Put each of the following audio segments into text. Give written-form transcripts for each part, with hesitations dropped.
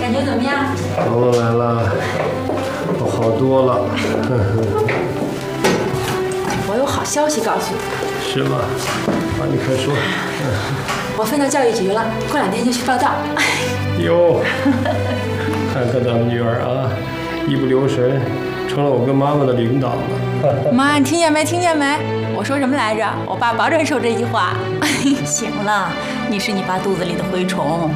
感觉怎么样？ 朋友来了，我好多了。 我有好消息告诉你。 是吗？啊，你快说。 我分到教育局了，过2天就去报道。 哟，看看咱们女儿啊，一不留神成了我跟妈妈的领导了。 妈，你听见没？听见没？我说什么来着？我爸保准守这句话。 行了，你是你爸肚子里的蛔虫。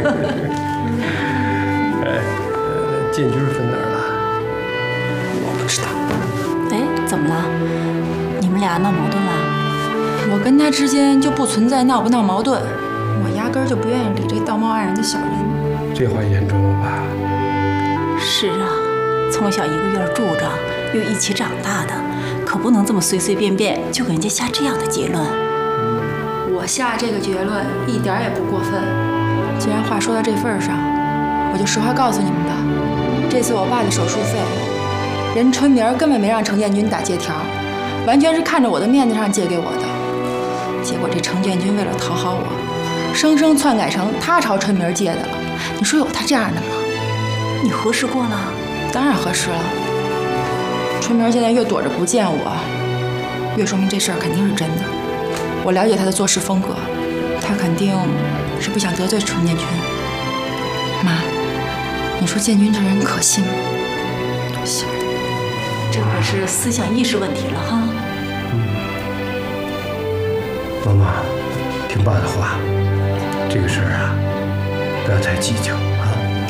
哎，建军分哪儿了？ 我不知道。 哎，怎么了？你们俩闹矛盾了？ 我跟他之间就不存在闹不闹矛盾，我压根儿就不愿意理这道貌岸然的小人。 这话严重了吧？ 是啊，从小一个院住着，又一起长大的，可不能这么随随便便就给人家下这样的结论。 我下这个结论一点也不过分。既然话说到这份上，我就实话告诉你们吧，这次我爸的手术费，人春明根本没让程建军打借条，完全是看着我的面子上借给我的。结果这程建军为了讨好我，生生篡改成他朝春明借的。你说有他这样的吗？ 你核实过了？ 当然核实了。春明现在越躲着不见我，越说明这事儿肯定是真的。我了解他的做事风格，他肯定是不想得罪程建军。妈，你说建军这人可信吗？不信。 这可是思想意识问题了哈。 妈妈，听爸的话，这个事儿啊，不要太计较。